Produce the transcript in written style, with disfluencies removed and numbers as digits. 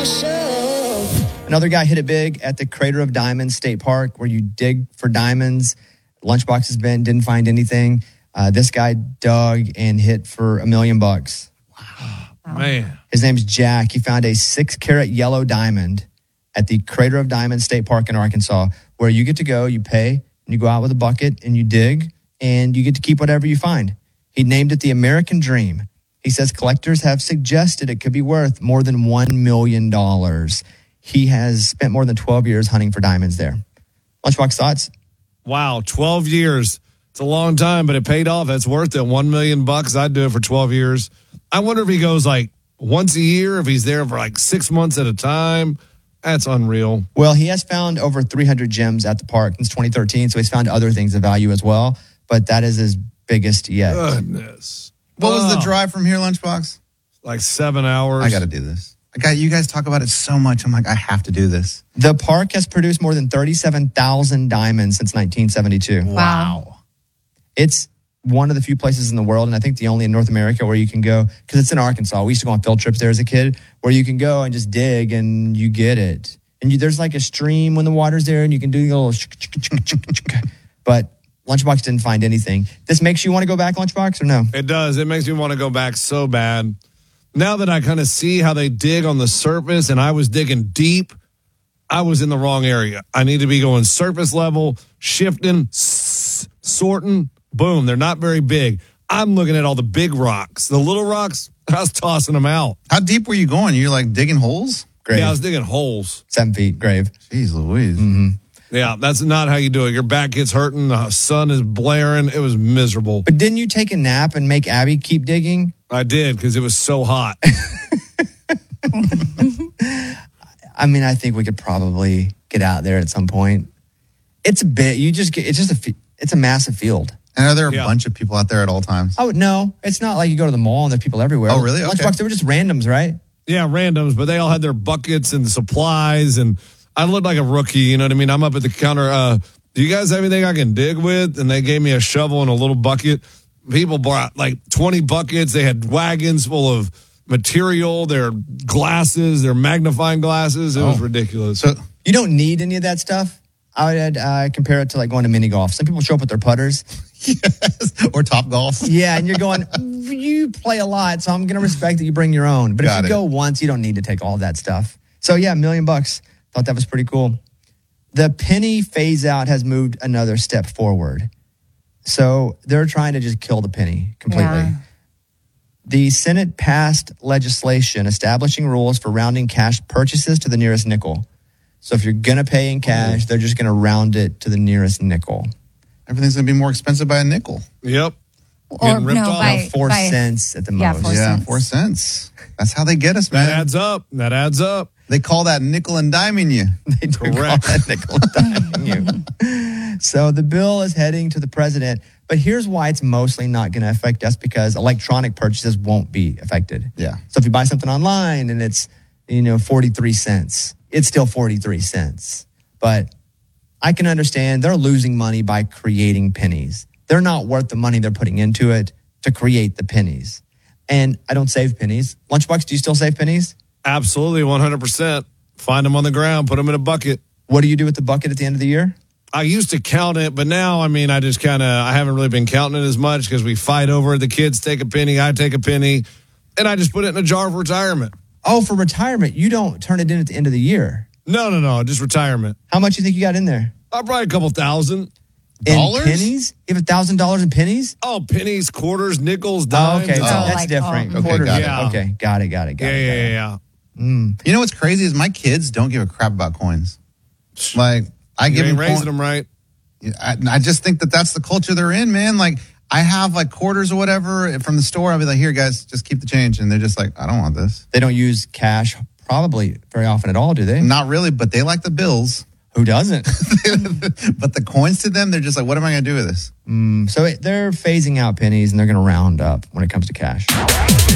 Another guy hit it big at the Crater of Diamonds State Park, where you dig for diamonds. Lunchbox has been, didn't find anything. This guy dug and hit for $1 million. Wow. Man. His name's Jack. He found a 6-carat yellow diamond at the Crater of Diamonds State Park in Arkansas, where you get to go, you pay, and you go out with a bucket and you dig, and you get to keep whatever you find. He named it the American Dream. He says collectors have suggested it could be worth more than $1 million. He has spent more than 12 years hunting for diamonds there. Lunchbox, thoughts? Wow, 12 years. It's a long time, but it paid off. That's worth it. $1 million. I'd do it for 12 years. I wonder if he goes like once a year, if he's there for like 6 months at a time. That's unreal. Well, he has found over 300 gems at the park since 2013, so he's found other things of value as well, but that is his biggest yet. Goodness. What was the drive from here, Lunchbox? Like 7 hours. I got to do this. You guys talk about it so much. I'm like, I have to do this. The park has produced more than 37,000 diamonds since 1972. Wow. It's one of the few places in the world, and I think the only in North America where you can go, because it's in Arkansas. We used to go on field trips there as a kid, where you can go and just dig and you get it. And there's like a stream when the water's there, and you can do a little but Lunchbox didn't find anything. This makes you want to go back, Lunchbox, or no? It does. It makes me want to go back so bad. Now that I kind of see how they dig on the surface, and I was digging deep, I was in the wrong area. I need to be going surface level, shifting, sorting. Boom, they're not very big. I'm looking at all the big rocks. The little rocks, I was tossing them out. How deep were you going? You're like digging holes? Grave. Yeah, I was digging holes. 7 feet, grave. Jeez Louise. Mm-hmm. Yeah, that's not how you do it. Your back gets hurting. The sun is blaring. It was miserable. But didn't you take a nap and make Abby keep digging? I did, because it was so hot. I mean, I think we could probably get out there at some point. It's a bit, it's a massive field. And are there a bunch of people out there at all times? Oh, no. It's not like you go to the mall and there are people everywhere. Oh, really? Okay. Lunchbox, they were just randoms, right? Yeah, randoms, but they all had their buckets and supplies, and I looked like a rookie, you know what I mean? I'm up at the counter. Do you guys have anything I can dig with? And they gave me a shovel and a little bucket. People brought like 20 buckets. They had wagons full of material, their glasses, their magnifying glasses. It was ridiculous. So you don't need any of that stuff. I would compare it to like going to mini golf. Some people show up with their putters. Yes. Or Top Golf. Yeah, and you're going, you play a lot, so I'm going to respect that you bring your own. But if you go once, you don't need to take all of that stuff. So yeah, $1 million. Thought that was pretty cool. The penny phase out has moved another step forward. So they're trying to just kill the penny completely. Yeah. The Senate passed legislation establishing rules for rounding cash purchases to the nearest nickel. So if you're going to pay in cash, they're just going to round it to the nearest nickel. Everything's going to be more expensive by a nickel. Yep. Or no, 4 cents at the most. 4 cents. That's how they get us, man. That adds up. They call that nickel and diming you. They do call that nickel and diming you. So the bill is heading to the president, but here's why it's mostly not going to affect us, because electronic purchases won't be affected. Yeah. So if you buy something online and it's, 43 cents, it's still 43 cents. But I can understand they're losing money by creating pennies. They're not worth the money they're putting into it to create the pennies. And I don't save pennies. Lunchbox, do you still save pennies? Absolutely, 100%. Find them on the ground, put them in a bucket. What do you do with the bucket at the end of the year? I used to count it, but now, I just I haven't really been counting it as much because we fight over it. The kids take a penny, I take a penny, and I just put it in a jar for retirement. Oh, for retirement. You don't turn it in at the end of the year. No, just retirement. How much do you think you got in there? Probably a couple $1,000. In pennies? You have $1,000 in pennies? Oh, pennies, quarters, nickels, dimes. Oh, okay, that's different. Quarters. Okay, got it. Yeah. You know what's crazy is my kids don't give a crap about coins. Like, I give them raising them right. I just think that's the culture they're in, man. Like, I have like quarters or whatever from the store. I'll be like, here, guys, just keep the change. And they're just like, I don't want this. They don't use cash probably very often at all, do they? Not really, but they like the bills. Who doesn't? But the coins to them, they're just like, what am I going to do with this? So they're phasing out pennies and they're going to round up when it comes to cash.